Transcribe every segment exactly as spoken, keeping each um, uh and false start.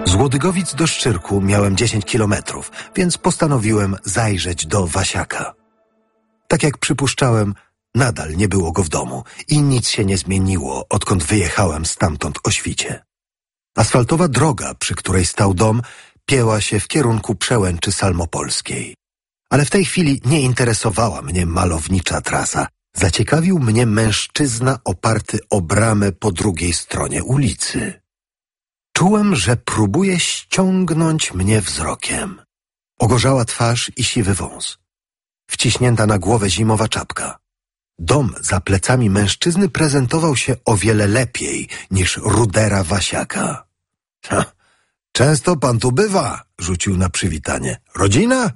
Z Łodygowic do Szczyrku miałem dziesięć kilometrów, więc postanowiłem zajrzeć do Wasiaka. Tak jak przypuszczałem, nadal nie było go w domu i nic się nie zmieniło, odkąd wyjechałem stamtąd o świcie. Asfaltowa droga, przy której stał dom, pięła się w kierunku przełęczy salmopolskiej. Ale w tej chwili nie interesowała mnie malownicza trasa. Zaciekawił mnie mężczyzna oparty o bramę po drugiej stronie ulicy. Czułem, że próbuje ściągnąć mnie wzrokiem. Ogorzała twarz i siwy wąs. Wciśnięta na głowę zimowa czapka. Dom za plecami mężczyzny prezentował się o wiele lepiej niż rudera Wasiaka. Ha, często pan tu bywa, rzucił na przywitanie. Rodzina?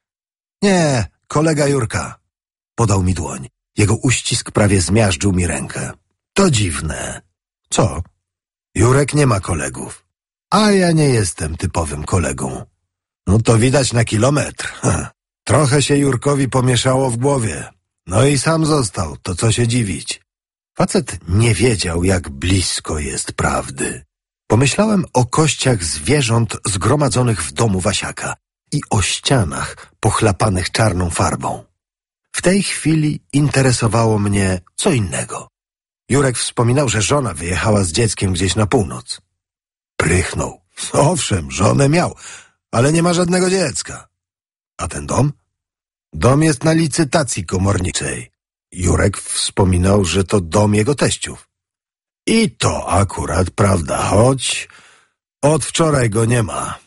Nie, kolega Jurka. Podał mi dłoń. Jego uścisk prawie zmiażdżył mi rękę. To dziwne. Co? Jurek nie ma kolegów. A ja nie jestem typowym kolegą. No to widać na kilometr. Ha. Trochę się Jurkowi pomieszało w głowie. No i sam został, to co się dziwić. Facet nie wiedział, jak blisko jest prawdy. Pomyślałem o kościach zwierząt zgromadzonych w domu Wasiaka i o ścianach pochlapanych czarną farbą. W tej chwili interesowało mnie co innego. Jurek wspominał, że żona wyjechała z dzieckiem gdzieś na północ. Prychnął. Owszem, żonę miał, ale nie ma żadnego dziecka. A ten dom? Dom jest na licytacji komorniczej. Jurek wspominał, że to dom jego teściów. I to akurat prawda, choć od wczoraj go nie ma.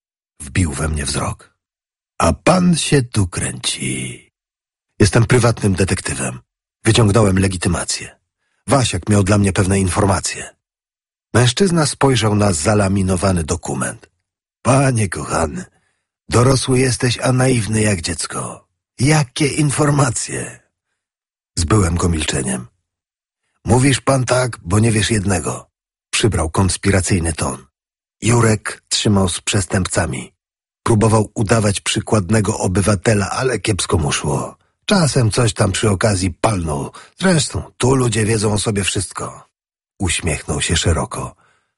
Wbił we mnie wzrok. A pan się tu kręci. Jestem prywatnym detektywem. Wyciągnąłem legitymację. Wasiak miał dla mnie pewne informacje. Mężczyzna spojrzał na zalaminowany dokument. Panie kochany, dorosły jesteś, a naiwny jak dziecko. Jakie informacje? Zbyłem go milczeniem. Mówisz pan tak, bo nie wiesz jednego. Przybrał konspiracyjny ton. Jurek trzymał z przestępcami. Próbował udawać przykładnego obywatela, ale kiepsko mu szło. Czasem coś tam przy okazji palnął. Zresztą tu ludzie wiedzą o sobie wszystko. Uśmiechnął się szeroko.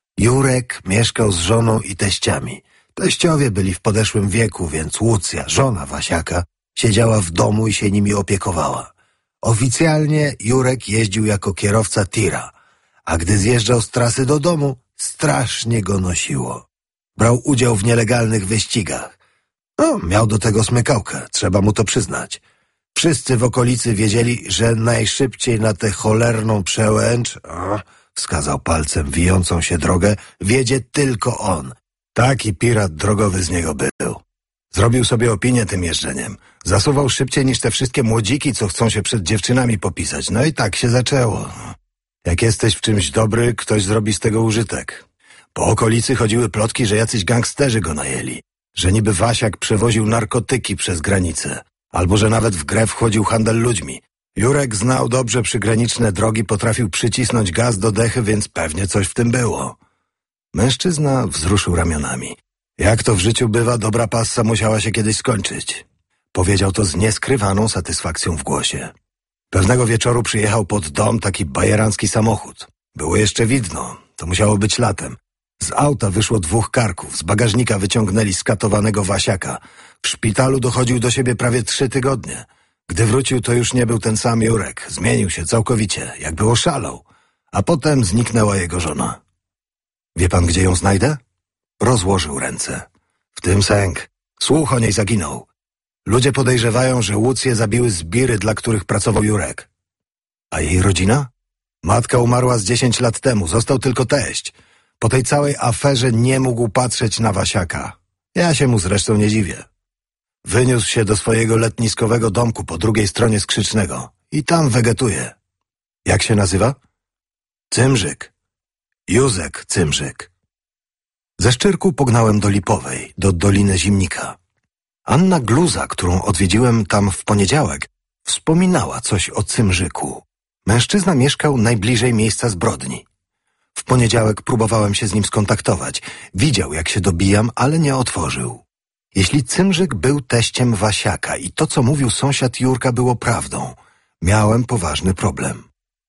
Jurek mieszkał z żoną i teściami. Teściowie byli w podeszłym wieku, więc Łucja, żona Wasiaka, siedziała w domu i się nimi opiekowała. Oficjalnie Jurek jeździł jako kierowca tira, a gdy zjeżdżał z trasy do domu, strasznie go nosiło. Brał udział w nielegalnych wyścigach. No, miał do tego smykałkę, trzeba mu to przyznać. Wszyscy w okolicy wiedzieli, że najszybciej na tę cholerną przełęcz, o, wskazał palcem wijącą się drogę, wiedzie tylko on. Taki pirat drogowy z niego był. Zrobił sobie opinię tym jeżdżeniem. Zasuwał szybciej niż te wszystkie młodziki, co chcą się przed dziewczynami popisać. No i tak się zaczęło. Jak jesteś w czymś dobry, ktoś zrobi z tego użytek. Po okolicy chodziły plotki, że jacyś gangsterzy go najęli. Że niby Wasiak przewoził narkotyki przez granicę. Albo że nawet w grę wchodził handel ludźmi. Jurek znał dobrze przygraniczne drogi, potrafił przycisnąć gaz do dechy, więc pewnie coś w tym było. Mężczyzna wzruszył ramionami. Jak to w życiu bywa, dobra passa musiała się kiedyś skończyć. Powiedział to z nieskrywaną satysfakcją w głosie. Pewnego wieczoru przyjechał pod dom taki bajerancki samochód. Było jeszcze widno, to musiało być latem. Z auta wyszło dwóch karków, z bagażnika wyciągnęli skatowanego Wasiaka. W szpitalu dochodził do siebie prawie trzy tygodnie. Gdy wrócił, to już nie był ten sam Jurek. Zmienił się całkowicie, jakby oszalał. A potem zniknęła jego żona. Wie pan, gdzie ją znajdę? Rozłożył ręce. W tym sęk. Słuch o niej zaginął. Ludzie podejrzewają, że Łucję zabiły zbiry, dla których pracował Jurek. A jej rodzina? Matka umarła z dziesięć lat temu, został tylko teść. Po tej całej aferze nie mógł patrzeć na Wasiaka. Ja się mu zresztą nie dziwię. Wyniósł się do swojego letniskowego domku po drugiej stronie Skrzycznego i tam wegetuje. Jak się nazywa? Cymrzyk. Józek Cymrzyk. Ze Szczyrku pognałem do Lipowej, do Doliny Zimnika. Anna Gluza, którą odwiedziłem tam w poniedziałek, wspominała coś o Cymrzyku. Mężczyzna mieszkał najbliżej miejsca zbrodni. W poniedziałek próbowałem się z nim skontaktować. Widział, jak się dobijam, ale nie otworzył. Jeśli Cymrzyk był teściem Wasiaka i to, co mówił sąsiad Jurka, było prawdą, miałem poważny problem.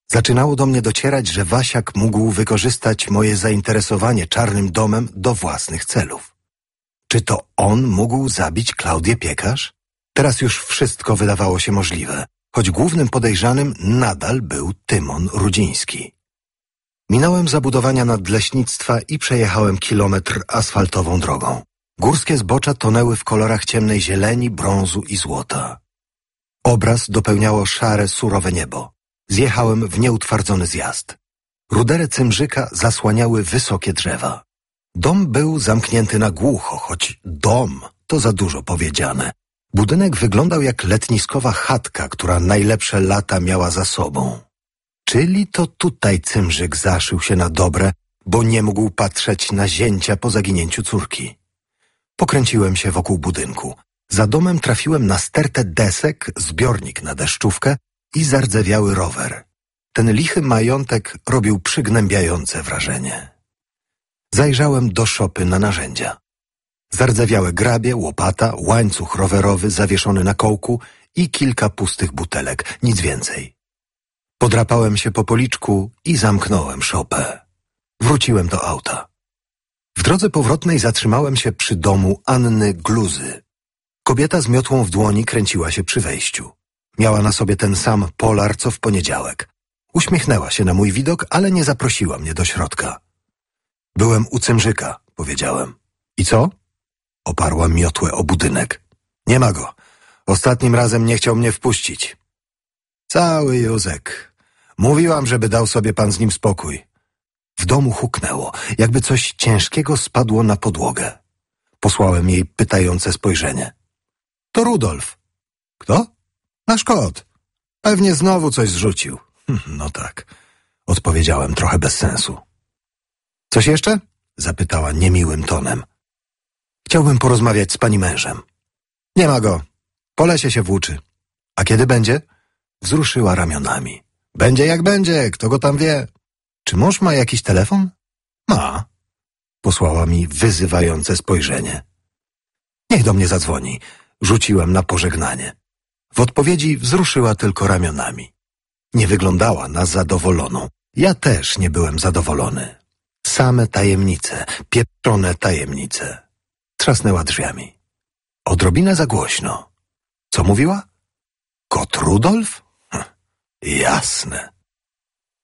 Zaczynało do mnie docierać, że Wasiak mógł wykorzystać moje zainteresowanie czarnym domem do własnych celów. Czy to on mógł zabić Klaudię Piekarz? Teraz już wszystko wydawało się możliwe, choć głównym podejrzanym nadal był Tymon Rudziński. Minąłem zabudowania nadleśnictwa i przejechałem kilometr asfaltową drogą. Górskie zbocza tonęły w kolorach ciemnej zieleni, brązu i złota. Obraz dopełniało szare, surowe niebo. Zjechałem w nieutwardzony zjazd. Rudery cymrzyka zasłaniały wysokie drzewa. Dom był zamknięty na głucho, choć dom to za dużo powiedziane. Budynek wyglądał jak letniskowa chatka, która najlepsze lata miała za sobą. Czyli to tutaj cymrzyk zaszył się na dobre, bo nie mógł patrzeć na zięcia po zaginięciu córki. Pokręciłem się wokół budynku. Za domem trafiłem na stertę desek, zbiornik na deszczówkę i zardzewiały rower. Ten lichy majątek robił przygnębiające wrażenie. Zajrzałem do szopy na narzędzia. Zardzewiałe grabie, łopata, łańcuch rowerowy zawieszony na kołku i kilka pustych butelek, nic więcej. Podrapałem się po policzku i zamknąłem szopę. Wróciłem do auta. W drodze powrotnej zatrzymałem się przy domu Anny Gluzy. Kobieta z miotłą w dłoni kręciła się przy wejściu. Miała na sobie ten sam polar, co w poniedziałek. Uśmiechnęła się na mój widok, ale nie zaprosiła mnie do środka. Byłem u cymrzyka, powiedziałem. I co? Oparła miotłę o budynek. Nie ma go. Ostatnim razem nie chciał mnie wpuścić. Cały Józek. Mówiłam, żeby dał sobie pan z nim spokój. W domu huknęło, jakby coś ciężkiego spadło na podłogę. Posłałem jej pytające spojrzenie. To Rudolf. Kto? Nasz kot. Pewnie znowu coś zrzucił. No tak, odpowiedziałem trochę bez sensu. Coś jeszcze? Zapytała niemiłym tonem. Chciałbym porozmawiać z pani mężem. Nie ma go. Po lesie się włóczy. A kiedy będzie? Wzruszyła ramionami. Będzie jak będzie, kto go tam wie. Czy mąż ma jakiś telefon? Ma. Posłała mi wyzywające spojrzenie. Niech do mnie zadzwoni. Rzuciłem na pożegnanie. W odpowiedzi wzruszyła tylko ramionami. Nie wyglądała na zadowoloną. Ja też nie byłem zadowolony. Same tajemnice, pieprzone tajemnice. Trzasnęła drzwiami. Odrobinę za głośno. Co mówiła? Kot Rudolf? Hm, jasne.